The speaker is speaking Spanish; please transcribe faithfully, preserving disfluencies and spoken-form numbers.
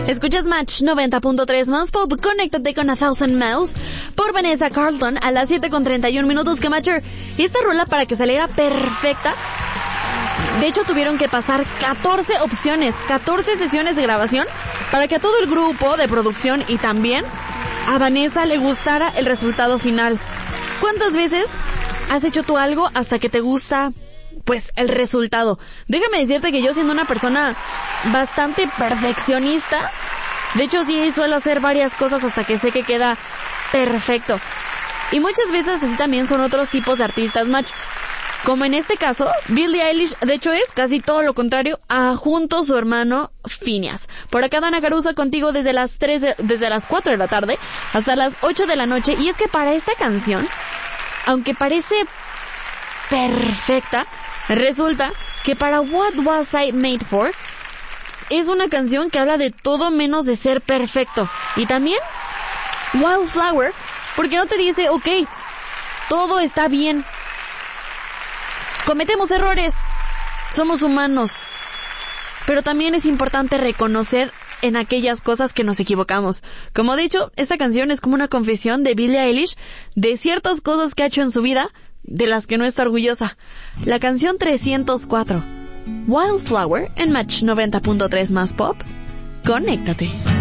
Escuchas Match noventa punto tres más pop. Conéctate con A Thousand Miles por Vanessa Carlton a las siete con treinta y un minutos. Que Matcher, esta rola para que saliera perfecta, de hecho tuvieron que pasar catorce opciones, catorce sesiones de grabación para que a todo el grupo de producción y también a Vanessa le gustara el resultado final. ¿Cuántas veces has hecho tú algo hasta que te gusta, pues, el resultado? Déjame decirte que yo, siendo una persona bastante perfeccionista, de hecho sí suelo hacer varias cosas hasta que sé que queda perfecto. Y muchas veces así también son otros tipos de artistas, Match. Como en este caso, Billie Eilish, de hecho, es casi todo lo contrario a junto su hermano Phineas. Por acá Dana Caruso contigo desde las tres de, desde las cuatro de la tarde hasta las ocho de la noche. Y es que para esta canción, aunque parece perfecta, resulta que para What Was I Made For es una canción que habla de todo menos de ser perfecto. Y también Wildflower, porque no te dice, ok, todo está bien, cometemos errores, somos humanos, pero también es importante reconocer en aquellas cosas que nos equivocamos. Como de hecho, esta canción es como una confesión de Billie Eilish de ciertas cosas que ha hecho en su vida de las que no está orgullosa. La canción trescientos cuatro, Wildflower, en Match noventa punto tres más pop. Conéctate.